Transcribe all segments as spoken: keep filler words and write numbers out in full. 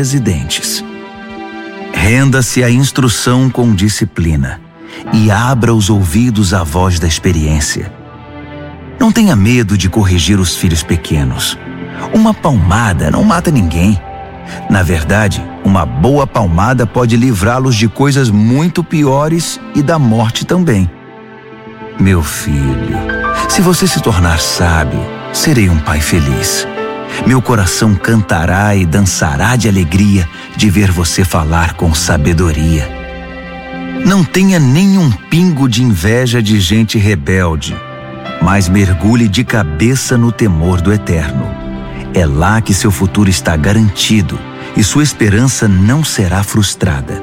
unhas e dentes. Renda-se à instrução com disciplina e abra os ouvidos à voz da experiência. Não tenha medo de corrigir os filhos pequenos. Uma palmada não mata ninguém. Na verdade, uma boa palmada pode livrá-los de coisas muito piores e da morte também. Meu filho, se você se tornar sábio, serei um pai feliz. Meu coração cantará e dançará de alegria de ver você falar com sabedoria. Não tenha nenhum pingo de inveja de gente rebelde, mas mergulhe de cabeça no temor do Eterno. É lá que seu futuro está garantido e sua esperança não será frustrada.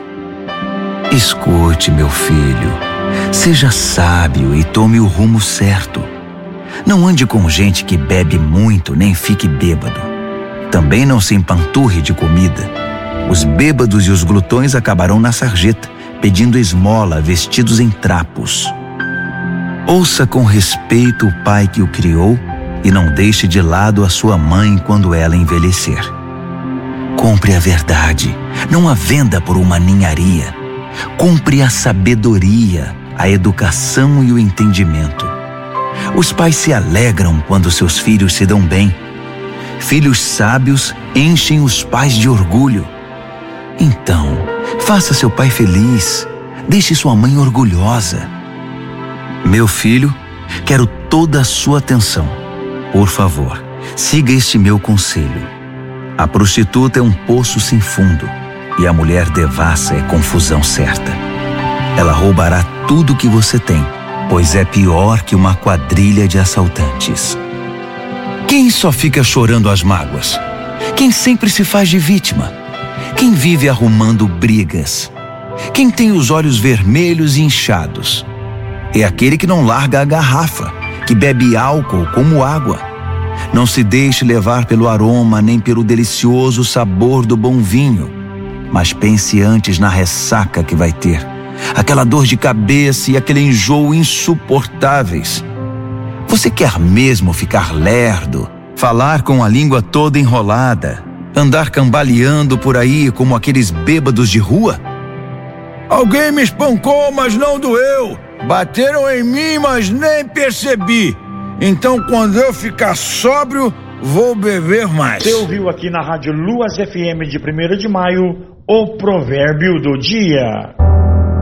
Escute, meu filho, seja sábio e tome o rumo certo. Não ande com gente que bebe muito nem fique bêbado. Também não se empanturre de comida. Os bêbados e os glutões acabarão na sarjeta, pedindo esmola, vestidos em trapos. Ouça com respeito o pai que o criou e não deixe de lado a sua mãe quando ela envelhecer. Compre a verdade, não a venda por uma ninharia. Compre a sabedoria, a educação e o entendimento. Os pais se alegram quando seus filhos se dão bem. Filhos sábios enchem os pais de orgulho. Então, faça seu pai feliz. Deixe sua mãe orgulhosa. Meu filho, quero toda a sua atenção. Por favor, siga este meu conselho. A prostituta é um poço sem fundo e a mulher devassa é confusão certa. Ela roubará tudo que você tem, pois é pior que uma quadrilha de assaltantes. Quem só fica chorando as mágoas? Quem sempre se faz de vítima? Quem vive arrumando brigas? Quem tem os olhos vermelhos e inchados? É aquele que não larga a garrafa, que bebe álcool como água. Não se deixe levar pelo aroma nem pelo delicioso sabor do bom vinho, mas pense antes na ressaca que vai ter, aquela dor de cabeça e aquele enjoo insuportáveis. Você quer mesmo ficar lerdo, falar com a língua toda enrolada, andar cambaleando por aí como aqueles bêbados de rua? Alguém me espancou, mas não doeu. Bateram em mim, mas nem percebi. Então, quando eu ficar sóbrio, vou beber mais. Você ouviu aqui na Rádio Luas F M de primeiro de maio, o provérbio do dia.